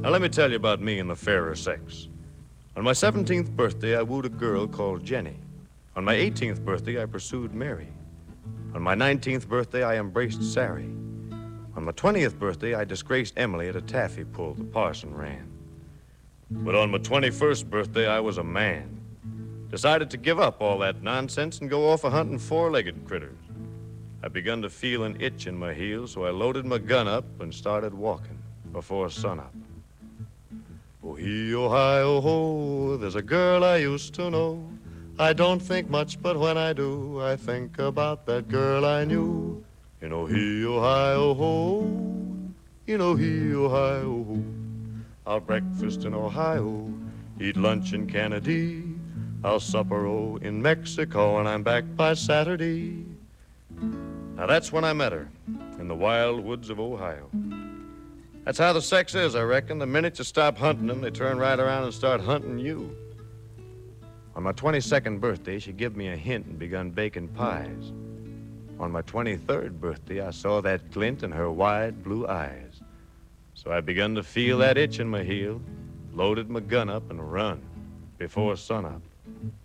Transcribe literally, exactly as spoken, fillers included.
Now, let me tell you about me and the fairer sex. On my seventeenth birthday, I wooed a girl called Jenny. On my eighteenth birthday, I pursued Mary. On my nineteenth birthday, I embraced Sari. On my twentieth birthday, I disgraced Emily at a taffy pull the parson ran. But on my twenty-first birthday, I was a man. Decided to give up all that nonsense and go off a-hunting four-legged critters. I begun to feel an itch in my heels, so I loaded my gun up and started walking before sunup. Oh, hee, oh, hi, oh, ho, there's a girl I used to know. I don't think much, but when I do, I think about that girl I knew. You know, hee, oh, hi, oh, ho, you know, hee, oh, hi, oh, ho. I'll breakfast in Ohio, eat lunch in Kennedy. I'll supper-o in Mexico, and I'm back by Saturday. Now, that's when I met her, in the wild woods of Ohio. That's how the sex is, I reckon. The minute you stop hunting them, they turn right around and start hunting you. On my twenty-second birthday, she gave me a hint and begun baking pies. On my twenty-third birthday, I saw that glint in her wide blue eyes. So I begun to feel that itch in my heel, loaded my gun up and run before sunup.